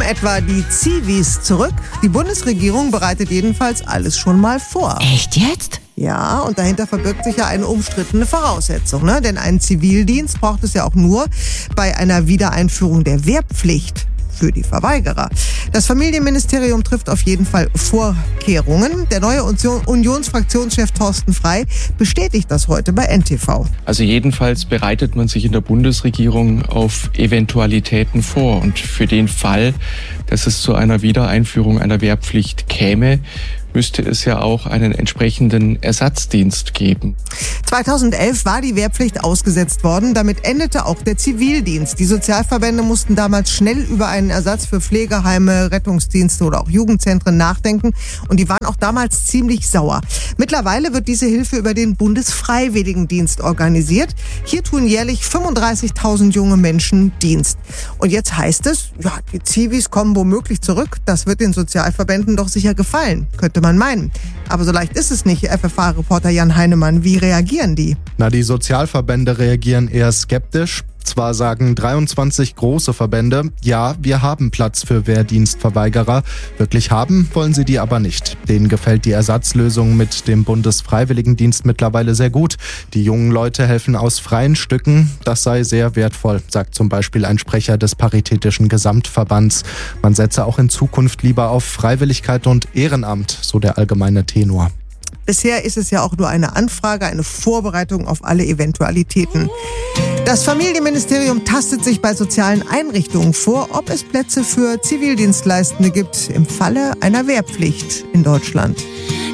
etwa die Zivis zurück? Die Bundesregierung bereitet jedenfalls alles schon mal vor. Echt jetzt? Ja, und dahinter verbirgt sich ja eine umstrittene Voraussetzung, ne? Denn einen Zivildienst braucht es ja auch nur bei einer Wiedereinführung der Wehrpflicht für die Verweigerer. Das Familienministerium trifft auf jeden Fall Vorkehrungen. Der neue Unionsfraktionschef Thorsten Frey bestätigt das heute bei NTV. Also jedenfalls bereitet man sich in der Bundesregierung auf Eventualitäten vor. Und für den Fall, dass es zu einer Wiedereinführung einer Wehrpflicht käme, müsste es ja auch einen entsprechenden Ersatzdienst geben. 2011 war die Wehrpflicht ausgesetzt worden. Damit endete auch der Zivildienst. Die Sozialverbände mussten damals schnell über einen Ersatz für Pflegeheime, Rettungsdienste oder auch Jugendzentren nachdenken. Und die waren auch damals ziemlich sauer. Mittlerweile wird diese Hilfe über den Bundesfreiwilligendienst organisiert. Hier tun jährlich 35.000 junge Menschen Dienst. Und jetzt heißt es, ja, die Zivis kommen womöglich zurück. Das wird den Sozialverbänden doch sicher gefallen, könnte man meinen. Aber so leicht ist es nicht, FFH-Reporter Jan Heinemann. Wie reagieren die? Die Sozialverbände reagieren eher skeptisch. Zwar sagen 23 große Verbände, ja, wir haben Platz für Wehrdienstverweigerer. Wirklich haben wollen sie die aber nicht. Denen gefällt die Ersatzlösung mit dem Bundesfreiwilligendienst mittlerweile sehr gut. Die jungen Leute helfen aus freien Stücken. Das sei sehr wertvoll, sagt zum Beispiel ein Sprecher des Paritätischen Gesamtverbands. Man setze auch in Zukunft lieber auf Freiwilligkeit und Ehrenamt, so der allgemeine Tenor. Bisher ist es ja auch nur eine Anfrage, eine Vorbereitung auf alle Eventualitäten. Das Familienministerium tastet sich bei sozialen Einrichtungen vor, ob es Plätze für Zivildienstleistende gibt im Falle einer Wehrpflicht in Deutschland.